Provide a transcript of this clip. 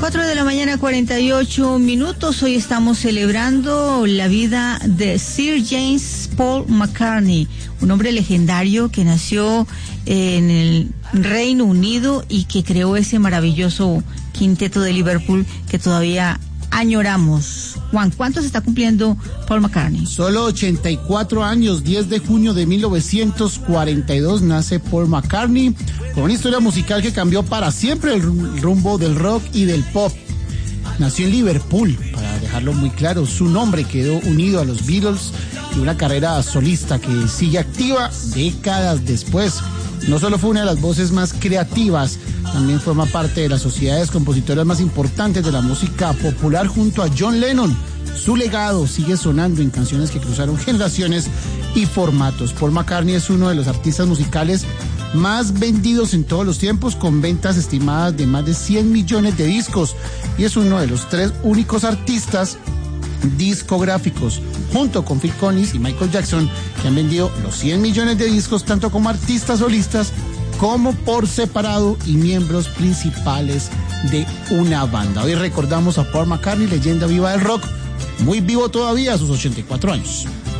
4 de la mañana, 48 minutos. Hoy estamos celebrando la vida de Sir James Paul McCartney, un hombre legendario que nació en el Reino Unido y que creó ese maravilloso quinteto de Liverpool que todavía añoramos. Juan, ¿cuántos está cumpliendo Paul McCartney? Solo 84 años, 10 de junio de 1942 nace Paul McCartney, con una historia musical que cambió para siempre el rumbo del rock y del pop. Nació en Liverpool, para dejarlo muy claro, su nombre quedó unido a los Beatles y una carrera solista que sigue activa décadas después. No solo fue una de las voces más creativas, también forma parte de las sociedades compositoras más importantes de la música popular junto a John Lennon. Su legado sigue sonando en canciones que cruzaron generaciones y formatos. Paul McCartney es uno de los artistas musicales más vendidos en todos los tiempos, con ventas estimadas de más de 100 millones de discos, y es uno de los 3 únicos artistas discográficos, junto con Phil Collins y Michael Jackson, que han vendido los 100 millones de discos tanto como artistas solistas como por separado y miembros principales de una banda. Hoy recordamos a Paul McCartney, leyenda viva del rock, muy vivo todavía a sus 84 años.